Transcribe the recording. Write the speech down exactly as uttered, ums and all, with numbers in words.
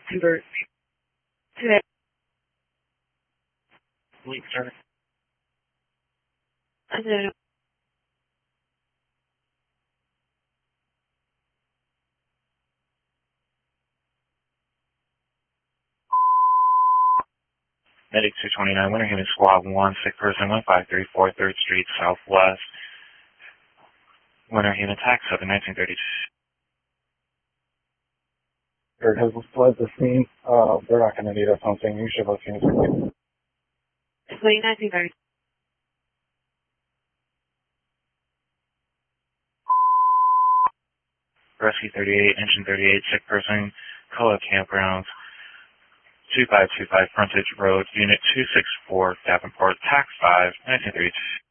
Convert. Today. Link start. Unknown. Medic two twenty-nine, Winter Haven Squad one, sick person one five three four, third Street, Southwest. Winter Haven Tax seven, nineteen thirty-two. Bird has fled the scene. Uh, they're not going to need us on scene. You should have seen it. Split nineteen thirty. Rescue thirty-eight, Engine thirty-eight, sick person, Coa Campgrounds, two five two five Frontage Road, Unit two six four, Davenport, Tax five, nineteen thirty-two.